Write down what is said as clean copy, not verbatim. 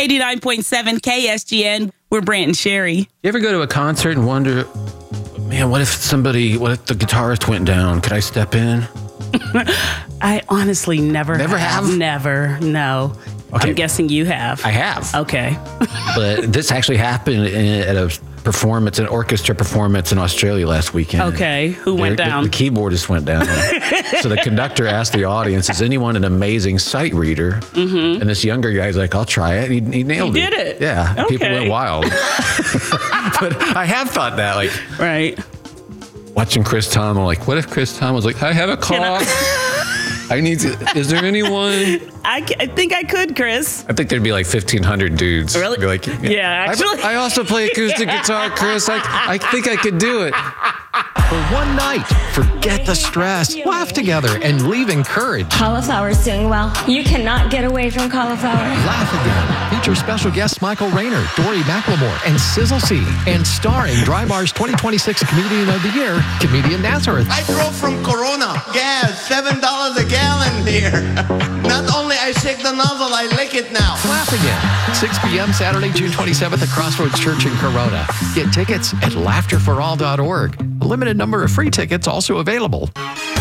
89.7 KSGN. We're Brant and Sherry. You ever go to a concert and wonder, man, what if the guitarist went down? Could I step in? I honestly never have. Never, no. Okay. I'm guessing you have. I have. Okay. But this actually happened at a performance, an orchestra performance in Australia last weekend. Okay. Who went down? The keyboardist went down. So the conductor asked the audience, is anyone an amazing sight reader? Mm-hmm. And this younger guy's like, I'll try it. He nailed it. He did it. Yeah. Okay. People went wild. But I have thought that, like, right. watching Chris Tom, I'm like, what if Chris Tom was like, I have a cough. Is there anyone? I think I could, Chris. I think there'd be like 1,500 dudes. Really? Be like, yeah, actually. I also play acoustic guitar, Chris. I think I could do it. For one night, forget the stress, laugh together, and leave encouraged. Cauliflower's doing well. You cannot get away from cauliflower. Laugh Again features special guests Michael Rayner, Dory McLemore, and Sizzle C, and starring Dry Bar's 2026 Comedian of the Year, comedian Nazareth. I drove from Corona. Gas, $7 a gallon here. Not only I shake the nozzle, I lick it now. Laugh Again, 6 p.m. Saturday, June 27th at Crossroads Church in Corona. Get tickets at laughterforall.org. A limited number of free tickets also available.